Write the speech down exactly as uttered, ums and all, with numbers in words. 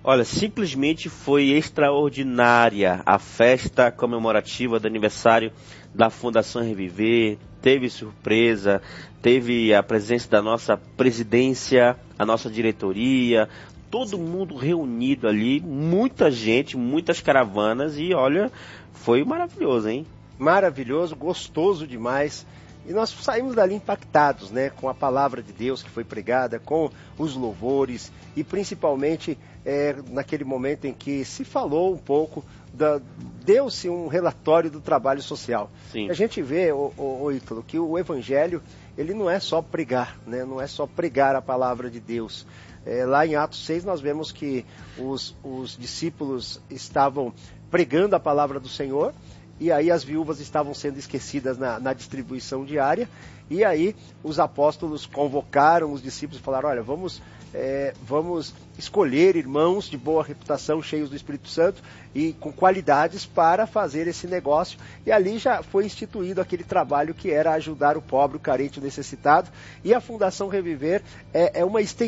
Olha, simplesmente foi extraordinária a festa comemorativa do aniversário da Fundação Reviver. Teve surpresa, teve a presença da nossa presidência, a nossa diretoria, todo mundo reunido ali, muita gente, muitas caravanas e olha, foi maravilhoso, hein? Maravilhoso, gostoso demais. E nós saímos dali impactados, né, com a palavra de Deus que foi pregada, com os louvores e principalmente é, naquele momento em que se falou um pouco, da, deu-se um relatório do trabalho social. Sim. A gente vê, o, o, o Ítalo, que o evangelho ele não é só pregar, né, não é só pregar a palavra de Deus. É, lá em Atos seis nós vemos que os, os discípulos estavam pregando a palavra do Senhor. E aí as viúvas estavam sendo esquecidas na, na distribuição diária. E aí os apóstolos convocaram os discípulos e falaram, olha, vamos, é, vamos escolher irmãos de boa reputação, cheios do Espírito Santo e com qualidades para fazer esse negócio. E ali já foi instituído aquele trabalho que era ajudar o pobre, o carente, o necessitado. E a Fundação Reviver é, é uma extensão